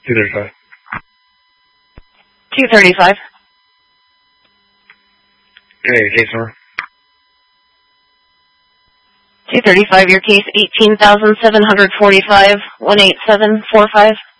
235. 235. Okay, case number. 235, your case 18,745, 18745.